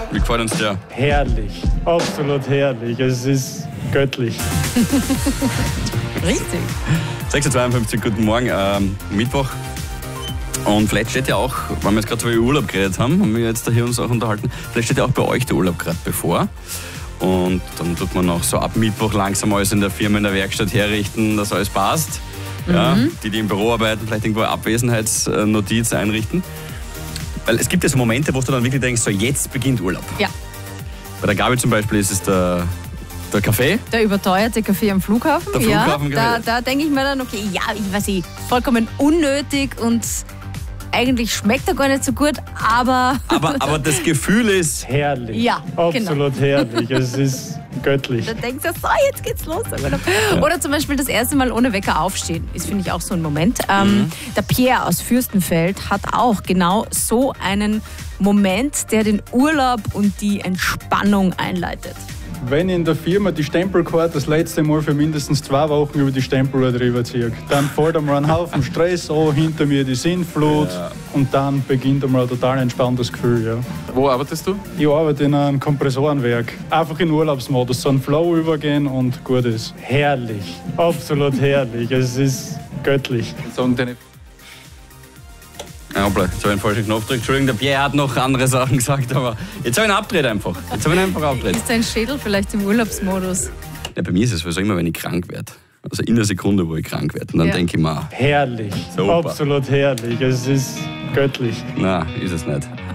Wie gefällt uns der? Herrlich, absolut herrlich. Es ist göttlich. Richtig. 6.52 Uhr, guten Morgen, Mittwoch. Und vielleicht steht ja auch, wenn wir jetzt gerade so über Urlaub geredet haben wir jetzt da hier uns auch unterhalten, vielleicht steht ja auch bei euch der Urlaub gerade bevor. Und dann tut man auch so ab Mittwoch langsam alles in der Firma, in der Werkstatt herrichten, dass alles passt. Ja, die im Büro arbeiten, vielleicht irgendwo eine Abwesenheitsnotiz einrichten. Weil es gibt ja so Momente, wo du dann wirklich denkst, so jetzt beginnt Urlaub. Ja. Bei der Gabi zum Beispiel ist es der Kaffee. Der überteuerte Kaffee am Flughafen. Der Flughafen, ja, da denke ich mir dann, okay, ja, ich weiß nicht, vollkommen unnötig und eigentlich schmeckt er gar nicht so gut, aber das Gefühl ist Herrlich. Ja, absolut genau. herrlich. Es ist göttlich. da denkst du, so, jetzt geht's los. Oder zum Beispiel das erste Mal ohne Wecker aufstehen, ist, finde ich, auch so ein Moment. Der Pierre aus Fürstenfeld hat auch genau so einen Moment, der den Urlaub und die Entspannung einleitet. Wenn ich in der Firma die Stempelkarte das letzte Mal für mindestens 2 Wochen über die Stempelrad drüber ziehe, dann fällt einmal ein Haufen Stress an, hinter mir die Sinnflut und dann beginnt einmal ein total entspanntes Gefühl. Ja. Wo arbeitest du? Ich arbeite in einem Kompressorenwerk. Einfach in Urlaubsmodus, so einen Flow übergehen und gut ist. Herrlich, absolut herrlich. Es ist göttlich. Sagen deine Hoppla, jetzt habe ich einen falschen Knopf gedrückt. Entschuldigung, der Pierre hat noch andere Sachen gesagt, aber jetzt habe ich ihn abgedreht einfach. Ist dein Schädel vielleicht im Urlaubsmodus? Ja, bei mir ist es so immer, wenn ich krank werde. Also in der Sekunde, wo ich krank werde. Und dann denke ich mir, Herrlich, Super. absolut herrlich. Es ist göttlich. na, ist es nicht.